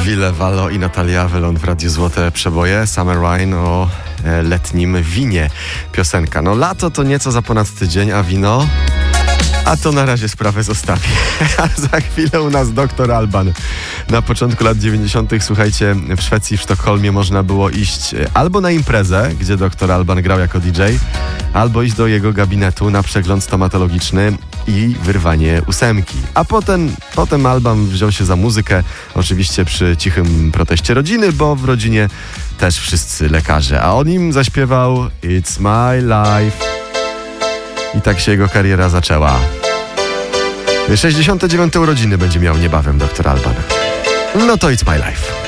Wille Wallo i Natalia Wylon w Radiu Złote Przeboje. Summer Wine o letnim winie piosenka. No lato to nieco za ponad tydzień, a wino... A to na razie sprawę zostawię. Za chwilę u nas Dr. Alban. Na początku lat 90. słuchajcie, w Szwecji, w Sztokholmie można było iść albo na imprezę, gdzie Dr. Alban grał jako DJ, albo iść do jego gabinetu na przegląd stomatologiczny i wyrwanie ósemki. A potem Alban wziął się za muzykę, oczywiście przy cichym proteście rodziny, bo w rodzinie też wszyscy lekarze. A on im zaśpiewał It's My Life. I tak się jego kariera zaczęła. 69. urodziny będzie miał niebawem Dr. Alban. No to It's My Life.